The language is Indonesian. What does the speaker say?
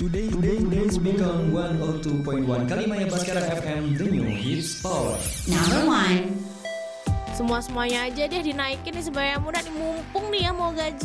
Today's Become 102.1 Kalimaya Baskara FM, the new hits power. Number 1. Semuanya aja deh dinaikin nih sebagai muda nih, mumpung nih ya mau gaji.